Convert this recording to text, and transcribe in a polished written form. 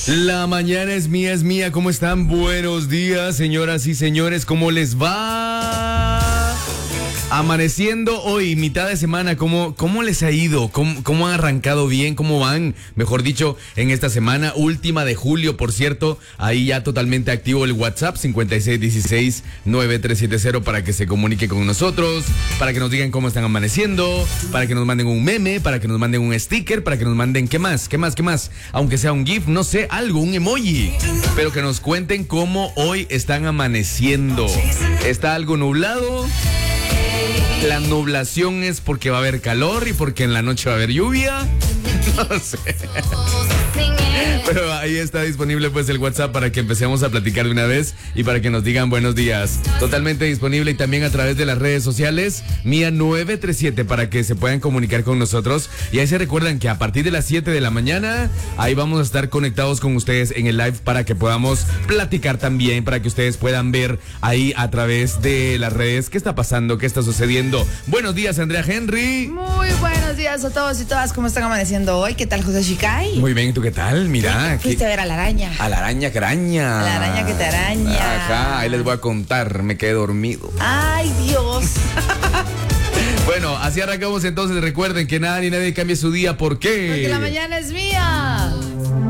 La mañana es mía. ¿Cómo están? Buenos días, señoras y señores. ¿Cómo les va? Amaneciendo hoy, mitad de semana, ¿cómo les ha ido? ¿Cómo han arrancado bien? ¿Cómo van? Mejor dicho, en esta semana, última de julio, por cierto, ahí ya totalmente activo el WhatsApp 5616-9370 para que se comunique con nosotros, para que nos digan cómo están amaneciendo, para que nos manden un meme, para que nos manden un sticker, para que nos manden ¿qué más? Aunque sea un GIF, no sé, algo, un emoji, pero que nos cuenten cómo hoy están amaneciendo. ¿Está algo nublado? La nublación es porque va a haber calor y porque en la noche va a haber lluvia. No sé. Pero ahí está disponible pues el WhatsApp para que empecemos a platicar de una vez y para que nos digan buenos días. Totalmente disponible y también a través de las redes sociales, Mía 937 para que se puedan comunicar con nosotros. Y ahí se recuerdan que a partir de las 7 de la mañana, ahí vamos a estar conectados con ustedes en el live para que podamos platicar también, para que ustedes puedan ver ahí a través de las redes qué está pasando, qué está sucediendo. Buenos días, Andrea Henry. Muy buenos días a todos y todas. ¿Cómo están amaneciendo hoy? ¿Qué tal, José Chicay? Muy bien, ¿tú qué tal? Mira. Fuiste a ver a la araña. A la araña que araña. A la araña que te araña. Ajá, ahí les voy a contar, me quedé dormido. Ay, Dios. Bueno, así arrancamos entonces. Recuerden que nada ni nadie cambie su día. ¿Por qué? Porque la mañana es mía.